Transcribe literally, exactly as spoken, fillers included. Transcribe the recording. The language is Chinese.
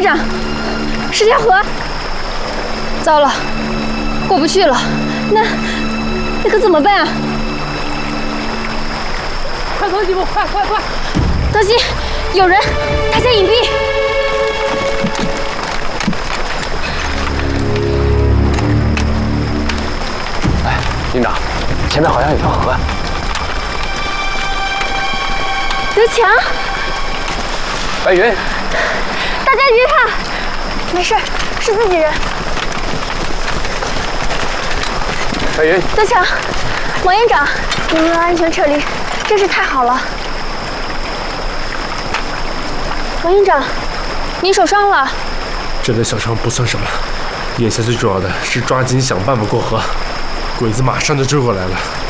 长，是条河。糟了，过不去了。那那可怎么办啊？ 快走几步，快快快！ 德基，有人，他在隐蔽。 哎，警长，前面好像有条河。 德强， 白云， 大家别怕，没事，是自己人。 白云， 德强，王营长，你们能安全撤离，真是太好了。王营长，您受伤了？ 这点小伤不算什么，眼下最重要的是抓紧想办法过河，鬼子马上就追过来了。